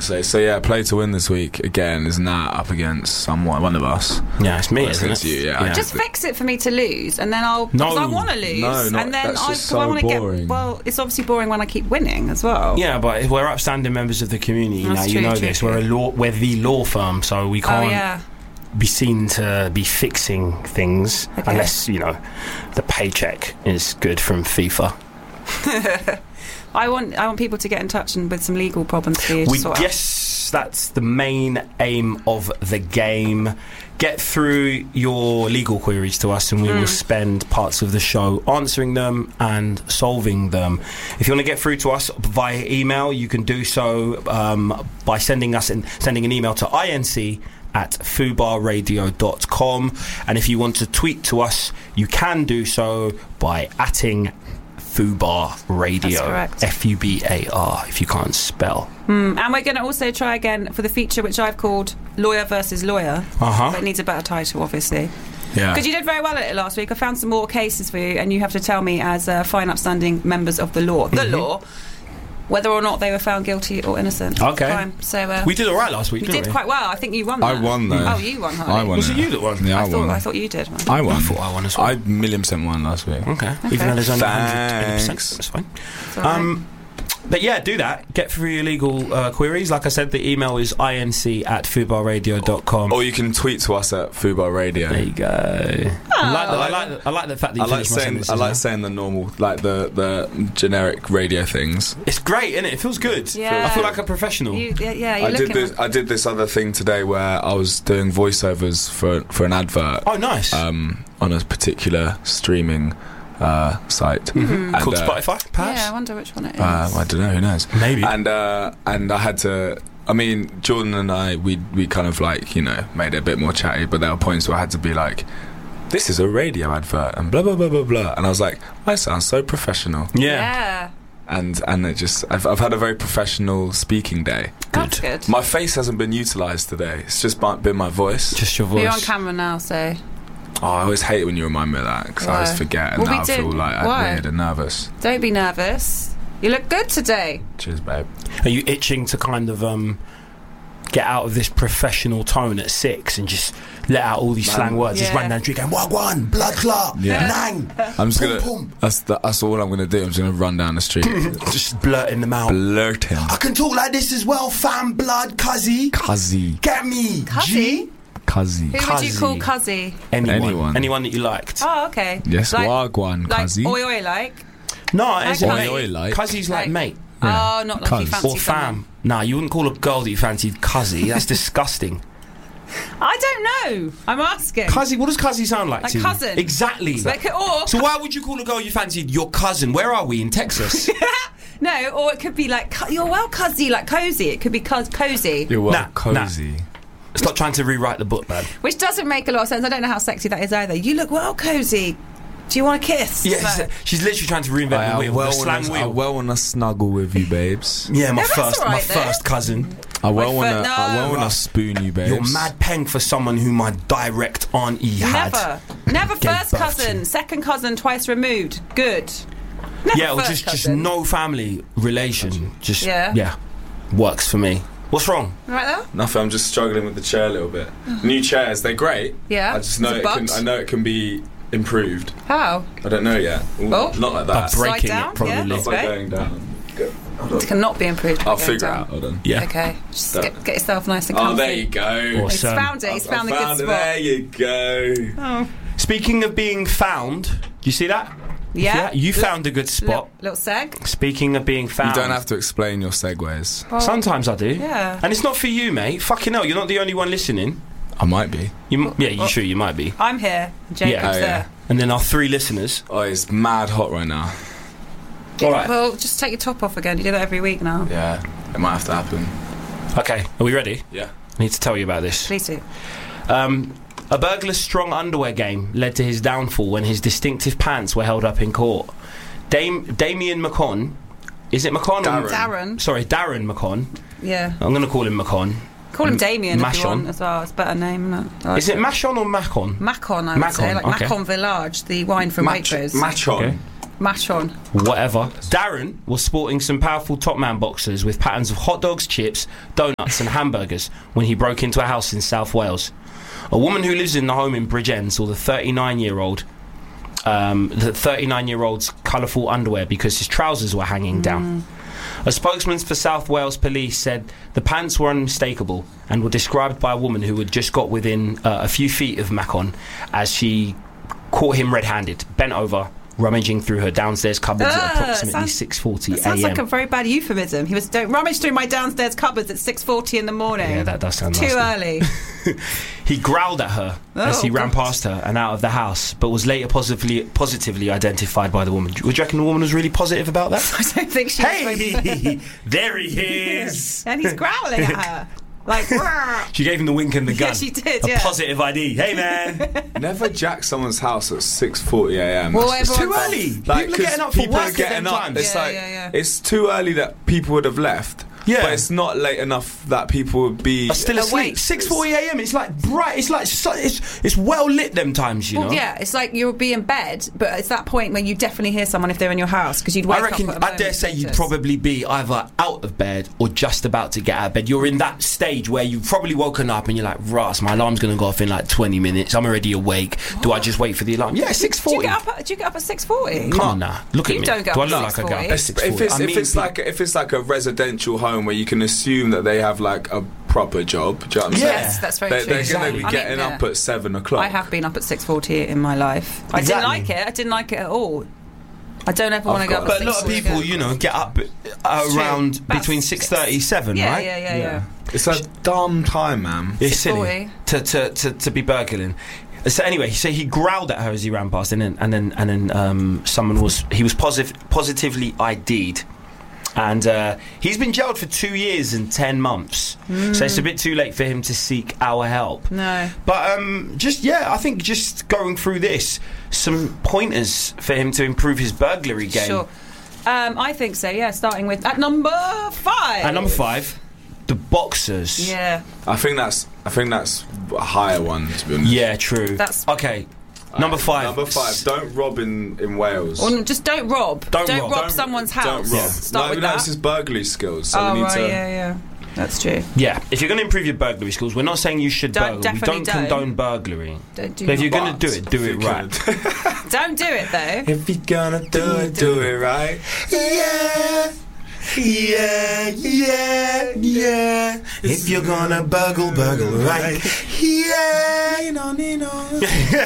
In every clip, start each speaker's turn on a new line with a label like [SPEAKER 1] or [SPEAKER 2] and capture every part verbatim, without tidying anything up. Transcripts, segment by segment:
[SPEAKER 1] say. So yeah, play to win this week again. Isn't that up against someone, one of us?
[SPEAKER 2] Yeah, it's me,
[SPEAKER 1] Well,
[SPEAKER 2] isn't
[SPEAKER 1] it's
[SPEAKER 2] it?
[SPEAKER 1] you, yeah.
[SPEAKER 2] Yeah.
[SPEAKER 3] Just fix it for me to lose, and then I'll.
[SPEAKER 2] No.
[SPEAKER 3] Because I want to lose,
[SPEAKER 1] No, not-
[SPEAKER 3] and then
[SPEAKER 1] that's
[SPEAKER 3] I,
[SPEAKER 1] just
[SPEAKER 3] 'cause I
[SPEAKER 1] so
[SPEAKER 3] want to get.
[SPEAKER 1] boring.
[SPEAKER 3] Well, it's obviously boring when I keep winning as well.
[SPEAKER 2] Yeah, but if we're upstanding members of the community
[SPEAKER 3] That's
[SPEAKER 2] now.
[SPEAKER 3] true,
[SPEAKER 2] You know
[SPEAKER 3] true,
[SPEAKER 2] this.
[SPEAKER 3] true.
[SPEAKER 2] We're a law. We're the law firm, so we
[SPEAKER 3] Oh
[SPEAKER 2] can't
[SPEAKER 3] yeah.
[SPEAKER 2] be seen to be fixing things
[SPEAKER 3] Okay.
[SPEAKER 2] unless you know the paycheck is good from FIFA.
[SPEAKER 3] I want. I want people to get in touch and with some legal problems for you to
[SPEAKER 2] We,
[SPEAKER 3] sort out.
[SPEAKER 2] yes, that's the main aim of the game. Get through your legal queries to us and we
[SPEAKER 3] Mm.
[SPEAKER 2] will spend parts of the show answering them and solving them. If you want to get through to us via email, you can do so um, by sending us in, sending an email to inc at fubarradio dot com, and if you want to tweet to us, you can do so by atting Fubar Radio.
[SPEAKER 3] That's correct.
[SPEAKER 2] F U B A R if you can't spell.
[SPEAKER 3] Mm, and we're going to also try again for the feature which I've called Lawyer versus Lawyer.
[SPEAKER 2] Uh-huh.
[SPEAKER 3] But it needs a better title, obviously.
[SPEAKER 1] Yeah.
[SPEAKER 3] Because you did very well at it last week. I found some more cases for you, and you have to tell me, as uh, fine, upstanding members of the law, the
[SPEAKER 2] Mm-hmm.
[SPEAKER 3] law, whether or not they were found guilty or innocent.
[SPEAKER 2] Okay.
[SPEAKER 3] Fine. So uh,
[SPEAKER 2] We did all right last week,
[SPEAKER 3] you
[SPEAKER 2] didn't
[SPEAKER 3] did
[SPEAKER 2] we?
[SPEAKER 3] quite well. I think you won.
[SPEAKER 1] I
[SPEAKER 3] that.
[SPEAKER 1] won, though.
[SPEAKER 3] Oh, you won, Harley.
[SPEAKER 1] I won.
[SPEAKER 2] Was it you that won?
[SPEAKER 1] Yeah, I,
[SPEAKER 3] I thought
[SPEAKER 1] won.
[SPEAKER 3] I thought you did. Man.
[SPEAKER 1] I won.
[SPEAKER 2] I thought I won as well.
[SPEAKER 1] I million percent won last week.
[SPEAKER 2] Okay. Even though there's only one hundred percent.
[SPEAKER 1] Thanks.
[SPEAKER 2] That's fine.
[SPEAKER 3] It's all right.
[SPEAKER 2] Um, but yeah, do that. Get through your legal uh, queries. Like I said, the email is inc at fubarradio dot com.
[SPEAKER 1] Or you can tweet to us at Fubar Radio.
[SPEAKER 2] There you go. I like, the, I, like the, I like the fact that you
[SPEAKER 1] I like
[SPEAKER 2] finished my
[SPEAKER 1] saying
[SPEAKER 2] sentences
[SPEAKER 1] I like
[SPEAKER 2] now.
[SPEAKER 1] saying the normal, like the the generic radio things.
[SPEAKER 2] It's great, isn't it? It feels good.
[SPEAKER 3] Yeah.
[SPEAKER 2] I feel like a professional.
[SPEAKER 3] You, yeah, yeah, you're
[SPEAKER 1] I did
[SPEAKER 3] looking.
[SPEAKER 1] this. I did this other thing today where I was doing voiceovers for for an advert
[SPEAKER 2] Oh, nice.
[SPEAKER 1] um, on a particular streaming uh, site
[SPEAKER 2] Mhm.
[SPEAKER 1] And,
[SPEAKER 2] Called
[SPEAKER 1] uh,
[SPEAKER 2] Spotify, perhaps?
[SPEAKER 3] Yeah, I wonder which one it is.
[SPEAKER 1] Uh, I don't know. Who knows?
[SPEAKER 2] Maybe.
[SPEAKER 1] And uh, and I had to. I mean, Jordan and I, we we kind of like you know made it a bit more chatty, but there were points where I had to be like, "This is a radio advert," and blah blah blah blah blah. And I was like, "I sound so professional."
[SPEAKER 2] yeah.
[SPEAKER 3] yeah,
[SPEAKER 1] And and it just, I've I've had a very professional speaking day.
[SPEAKER 3] that's good.
[SPEAKER 1] My face hasn't been utilised today. It's just my- been my voice.
[SPEAKER 2] Just your voice.
[SPEAKER 3] You're on camera now, so
[SPEAKER 1] Oh, I always hate it when you remind me of that because I
[SPEAKER 3] Why?
[SPEAKER 1] always forget, and
[SPEAKER 3] Well, we
[SPEAKER 1] now I feel
[SPEAKER 3] did-
[SPEAKER 1] like
[SPEAKER 3] why?
[SPEAKER 1] I'm weird and nervous.
[SPEAKER 3] don't be nervous. You look good today.
[SPEAKER 1] Cheers, babe.
[SPEAKER 2] Are you itching to kind of um, get out of this professional tone at six and just let out all these
[SPEAKER 1] Man.
[SPEAKER 2] slang words? Just
[SPEAKER 3] Yeah.
[SPEAKER 2] run down the street going, wagwan, blood clot,
[SPEAKER 1] Yeah.
[SPEAKER 2] nang.
[SPEAKER 1] I'm just
[SPEAKER 2] Pum,
[SPEAKER 1] gonna.
[SPEAKER 2] pum.
[SPEAKER 1] That's the, that's all I'm gonna do. I'm just gonna run down the street,
[SPEAKER 2] Just blurting them out.
[SPEAKER 1] blurt him.
[SPEAKER 2] I can talk like this as well, fam, blood, cuzzy.
[SPEAKER 1] Cuzzy,
[SPEAKER 2] Get me,
[SPEAKER 3] Cuzzy?
[SPEAKER 2] G.
[SPEAKER 1] cuzzy.
[SPEAKER 3] Who would you
[SPEAKER 2] Cuzzy.
[SPEAKER 3] call Cuzzy?
[SPEAKER 2] Anyone.
[SPEAKER 1] Anyone.
[SPEAKER 2] Anyone that you liked.
[SPEAKER 3] Oh, okay.
[SPEAKER 1] Yes,
[SPEAKER 3] like,
[SPEAKER 1] wagwan,
[SPEAKER 3] like
[SPEAKER 1] cuzzy.
[SPEAKER 3] oi oi like.
[SPEAKER 2] No, as in
[SPEAKER 3] Like
[SPEAKER 2] mate.
[SPEAKER 1] Oi, like.
[SPEAKER 2] Cuzzy's like
[SPEAKER 3] Like-
[SPEAKER 2] mate.
[SPEAKER 1] Yeah.
[SPEAKER 3] Oh, not like you
[SPEAKER 1] Cuz.
[SPEAKER 3] fancy
[SPEAKER 2] Or fam.
[SPEAKER 3] someone.
[SPEAKER 2] Nah, you wouldn't call a girl that you fancied cuzzy. That's disgusting.
[SPEAKER 3] I don't know. I'm asking.
[SPEAKER 2] Cuzzy, what does cuzzy sound like,
[SPEAKER 3] Like
[SPEAKER 2] to you?
[SPEAKER 3] cousin.
[SPEAKER 2] Exactly.
[SPEAKER 3] Like, or
[SPEAKER 2] So why would you call a girl you fancied your cousin? Where are we, in Texas?
[SPEAKER 3] no, or it could be like cu- you're well cuzzy, like cozy. It could be cuz cozy,
[SPEAKER 1] You're well
[SPEAKER 2] Nah,
[SPEAKER 1] cozy.
[SPEAKER 2] Stop trying to rewrite the book, man.
[SPEAKER 3] which doesn't make a lot of sense. I don't know how sexy that is either. You look well cozy. Do you want a kiss?
[SPEAKER 2] Yes,
[SPEAKER 3] No.
[SPEAKER 2] she's literally trying to reinvent
[SPEAKER 1] I
[SPEAKER 2] the wheel,
[SPEAKER 1] well
[SPEAKER 2] the slang
[SPEAKER 1] wanna, I
[SPEAKER 2] wheel.
[SPEAKER 1] well want to snuggle with you, babes.
[SPEAKER 2] Yeah, my
[SPEAKER 3] Yeah, that's
[SPEAKER 2] first,
[SPEAKER 3] all
[SPEAKER 2] my
[SPEAKER 3] right then.
[SPEAKER 2] first cousin.
[SPEAKER 1] I well
[SPEAKER 3] My
[SPEAKER 1] want
[SPEAKER 3] fir-
[SPEAKER 1] to. I
[SPEAKER 3] no.
[SPEAKER 1] well want to spoon you, babes.
[SPEAKER 2] You're mad peng for someone who my direct auntie had.
[SPEAKER 3] Never, never
[SPEAKER 2] Gave
[SPEAKER 3] first
[SPEAKER 2] birth
[SPEAKER 3] cousin,
[SPEAKER 2] to.
[SPEAKER 3] second cousin, twice removed. Good. Never
[SPEAKER 2] Yeah, or
[SPEAKER 3] first
[SPEAKER 2] just just
[SPEAKER 3] cousin.
[SPEAKER 2] no family relation. Just
[SPEAKER 3] Yeah.
[SPEAKER 2] yeah, works for me. What's wrong?
[SPEAKER 3] Right there.
[SPEAKER 1] Nothing. I'm just struggling with the chair a little bit. New chairs, they're great.
[SPEAKER 3] Yeah.
[SPEAKER 1] I just know
[SPEAKER 3] It's a
[SPEAKER 1] it can.
[SPEAKER 3] butt.
[SPEAKER 1] I know it can be improved.
[SPEAKER 3] How?
[SPEAKER 1] I don't know yet. Ooh,
[SPEAKER 3] Oh.
[SPEAKER 1] Not like
[SPEAKER 2] By
[SPEAKER 1] that.
[SPEAKER 3] Slide
[SPEAKER 2] breaking
[SPEAKER 3] down,
[SPEAKER 2] it, probably.
[SPEAKER 3] yeah.
[SPEAKER 1] Not by
[SPEAKER 3] Okay.
[SPEAKER 1] going down. Go. Hold on.
[SPEAKER 3] It cannot be improved. by
[SPEAKER 1] I'll
[SPEAKER 3] going
[SPEAKER 1] figure it
[SPEAKER 3] down.
[SPEAKER 1] out. Hold on.
[SPEAKER 2] Yeah.
[SPEAKER 3] Okay, just
[SPEAKER 1] That-
[SPEAKER 3] get, get yourself nice and
[SPEAKER 1] Oh,
[SPEAKER 3] comfy.
[SPEAKER 1] there you go.
[SPEAKER 2] Awesome.
[SPEAKER 3] He's found it. He's
[SPEAKER 1] I- I
[SPEAKER 3] found a
[SPEAKER 1] found
[SPEAKER 3] good
[SPEAKER 1] it.
[SPEAKER 3] spot.
[SPEAKER 1] There you go.
[SPEAKER 3] Oh.
[SPEAKER 2] Speaking of being found, do you see that?
[SPEAKER 3] Yeah.
[SPEAKER 2] you found a good spot.
[SPEAKER 3] Little, little seg.
[SPEAKER 2] Speaking of being found,
[SPEAKER 1] You don't have to explain your segues.
[SPEAKER 3] Well,
[SPEAKER 2] Sometimes I do.
[SPEAKER 3] Yeah.
[SPEAKER 2] And it's not for you, mate. Fucking hell, you're not the only one listening.
[SPEAKER 1] I might be.
[SPEAKER 2] You, m- yeah, you sure you might be.
[SPEAKER 3] I'm here. Jacob's
[SPEAKER 2] Yeah.
[SPEAKER 1] Oh, yeah.
[SPEAKER 3] there.
[SPEAKER 2] And then our three listeners.
[SPEAKER 1] Oh, it's mad hot right now.
[SPEAKER 2] All right.
[SPEAKER 3] Well, just take your top off again. You do that every week now.
[SPEAKER 1] Yeah, it might have to happen.
[SPEAKER 2] Okay, are we ready?
[SPEAKER 1] Yeah.
[SPEAKER 2] I need to tell you about this.
[SPEAKER 3] Please do.
[SPEAKER 2] Um, a burglar's strong underwear game led to his downfall when his distinctive pants were held up in court. Dame, Damien McCon, is it McCon?
[SPEAKER 1] Darren.
[SPEAKER 2] Or,
[SPEAKER 3] Darren.
[SPEAKER 2] sorry, Darren McCon.
[SPEAKER 3] Yeah.
[SPEAKER 2] I'm going to call him McCon.
[SPEAKER 3] Call him
[SPEAKER 2] M-
[SPEAKER 3] Damien if you
[SPEAKER 2] Mashon.
[SPEAKER 3] want as well. It's a better name, isn't it? I like
[SPEAKER 2] Is it Mashon or Macon?
[SPEAKER 3] Macon, I would
[SPEAKER 2] Macon,
[SPEAKER 3] say. Like
[SPEAKER 2] okay.
[SPEAKER 3] Macon Village, the wine from
[SPEAKER 1] Match,
[SPEAKER 3] Waitrose.
[SPEAKER 1] match on.
[SPEAKER 2] Okay.
[SPEAKER 3] Mash on.
[SPEAKER 2] Whatever. Darren was sporting some powerful Top Man boxers with patterns of hot dogs, chips, donuts and hamburgers when he broke into a house in South Wales. A woman who lives in the home in Bridgend saw the thirty-nine-year-old um, the thirty-nine-year-old's colourful underwear because his trousers were hanging mm. down. A spokesman for South Wales Police said the pants were unmistakable and were described by a woman who had just got within uh, a few feet of Macon as she caught him red-handed, bent over, rummaging through her downstairs cupboards
[SPEAKER 3] uh,
[SPEAKER 2] at approximately
[SPEAKER 3] sounds,
[SPEAKER 2] six forty a m.
[SPEAKER 3] That sounds like a very bad euphemism. He was don't rummage through my downstairs cupboards at six forty in the morning.
[SPEAKER 2] Yeah, that does sound
[SPEAKER 3] too
[SPEAKER 2] nasty.
[SPEAKER 3] early.
[SPEAKER 2] He growled at her oh, as he ran past her and out of the house, but was later positively positively identified by the woman. Would you reckon the woman was really positive about that?
[SPEAKER 3] I don't think she
[SPEAKER 2] Hey, there he is.
[SPEAKER 3] And he's growling at her. Like,
[SPEAKER 2] she gave him the wink and the gun.
[SPEAKER 3] Yeah, she did,
[SPEAKER 2] a
[SPEAKER 3] yeah.
[SPEAKER 2] positive I D. Hey, man.
[SPEAKER 1] Never jack someone's house at six forty a m.
[SPEAKER 3] Well,
[SPEAKER 2] it's too early.
[SPEAKER 1] Like,
[SPEAKER 2] people are getting up for
[SPEAKER 1] people
[SPEAKER 2] work
[SPEAKER 1] are getting
[SPEAKER 2] at
[SPEAKER 1] up.
[SPEAKER 2] times.
[SPEAKER 1] It's
[SPEAKER 3] yeah,
[SPEAKER 1] like
[SPEAKER 3] yeah, yeah.
[SPEAKER 1] it's too early that people would have left.
[SPEAKER 2] Yeah.
[SPEAKER 1] But it's not late enough that people would be
[SPEAKER 2] are still asleep. six forty a m. It's like bright. It's like so, it's it's well lit them times, you
[SPEAKER 3] well,
[SPEAKER 2] know.
[SPEAKER 3] Yeah, it's like you'll be in bed, but it's that point when you definitely hear someone if they're in your house because you'd wake
[SPEAKER 2] I reckon.
[SPEAKER 3] up. At a
[SPEAKER 2] I dare say you'd probably be either out of bed or just about to get out of bed. You're in that stage where you've probably woken up and you're like, "Ross, my alarm's going to go off in like twenty minutes. I'm already awake. Do I just wait for the alarm?" Yeah, six forty.
[SPEAKER 3] Do you get up? At, do you get up at six forty?
[SPEAKER 2] Come on now, look
[SPEAKER 3] you
[SPEAKER 2] at me.
[SPEAKER 3] Don't get
[SPEAKER 2] do
[SPEAKER 3] up
[SPEAKER 2] I look
[SPEAKER 3] at
[SPEAKER 2] like I get up at six
[SPEAKER 1] If
[SPEAKER 2] forty?
[SPEAKER 1] it's
[SPEAKER 2] I
[SPEAKER 1] if
[SPEAKER 2] mean,
[SPEAKER 1] it's like if it's like a residential home where you can assume that they have like a proper job, do you know what I'm
[SPEAKER 2] Yeah.
[SPEAKER 1] saying?
[SPEAKER 3] Yes, that's very
[SPEAKER 1] they,
[SPEAKER 3] true.
[SPEAKER 1] They're going to be
[SPEAKER 3] I
[SPEAKER 1] getting
[SPEAKER 3] mean,
[SPEAKER 1] up
[SPEAKER 3] yeah.
[SPEAKER 1] at seven o'clock.
[SPEAKER 3] I have been up at six forty in my life. I
[SPEAKER 2] Exactly.
[SPEAKER 3] didn't like it. I didn't like it at all. I don't ever want to go up.
[SPEAKER 2] But
[SPEAKER 3] at
[SPEAKER 2] a lot of
[SPEAKER 3] six
[SPEAKER 2] people,
[SPEAKER 3] forty.
[SPEAKER 2] you know, get up uh, around
[SPEAKER 3] That's
[SPEAKER 2] between six thirty, seven,
[SPEAKER 3] Yeah,
[SPEAKER 2] right?
[SPEAKER 3] yeah, yeah, yeah.
[SPEAKER 1] It's a dumb time, man.
[SPEAKER 2] It's
[SPEAKER 3] six
[SPEAKER 2] silly to, to, to, to be burgling. So anyway, so he growled at her as he ran past, and then and then and then um, someone was he was positive, positively I D'd. And uh, he's been jailed for two years and ten months. Mm. So it's a bit too late for him to seek our help.
[SPEAKER 3] No.
[SPEAKER 2] But um, just, yeah, I think just going through this, some pointers for him to improve his burglary game.
[SPEAKER 3] Sure. Um, I think so, yeah, starting with at number five.
[SPEAKER 2] At number five, the boxers.
[SPEAKER 3] Yeah.
[SPEAKER 1] I think that's I think that's a higher one, to be honest.
[SPEAKER 2] Yeah, true.
[SPEAKER 3] That's
[SPEAKER 2] okay. Number five.
[SPEAKER 1] Number five. Don't rob in, in Wales.
[SPEAKER 3] Or just don't rob.
[SPEAKER 2] Don't
[SPEAKER 3] Don't,
[SPEAKER 2] rob.
[SPEAKER 3] rob
[SPEAKER 1] Don't-
[SPEAKER 3] someone's
[SPEAKER 1] Don't
[SPEAKER 3] house.
[SPEAKER 1] rob.
[SPEAKER 3] Start
[SPEAKER 1] no,
[SPEAKER 3] with
[SPEAKER 1] no,
[SPEAKER 3] that.
[SPEAKER 1] this is burglary skills. So
[SPEAKER 3] oh,
[SPEAKER 1] we need
[SPEAKER 3] right,
[SPEAKER 1] to.
[SPEAKER 3] yeah, yeah. That's true.
[SPEAKER 2] Yeah, if you're going to improve your burglary skills, we're not saying you should
[SPEAKER 3] Don't-
[SPEAKER 2] burgle. We
[SPEAKER 3] definitely
[SPEAKER 2] don't,
[SPEAKER 3] don't.
[SPEAKER 2] condone burglary.
[SPEAKER 3] Don't do
[SPEAKER 2] But if you're
[SPEAKER 3] not.
[SPEAKER 2] going to do it, do
[SPEAKER 1] If
[SPEAKER 2] it
[SPEAKER 1] you're
[SPEAKER 2] right.
[SPEAKER 3] Don't do it, though.
[SPEAKER 1] If you're gonna do it, do it right.
[SPEAKER 2] Yeah, yeah, yeah, yeah. If you're gonna burgle, burgle right. Yeah, you know, you know.